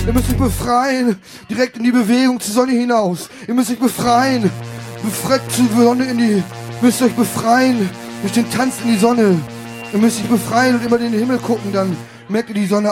Ihr müsst euch befreien, direkt in die Bewegung zur Sonne hinaus. Ihr müsst euch befreien, befreit zur Sonne müsst euch befreien durch den Tanz in die Sonne. Ihr müsst euch befreien und immer in den Himmel gucken, dann merkt ihr die Sonne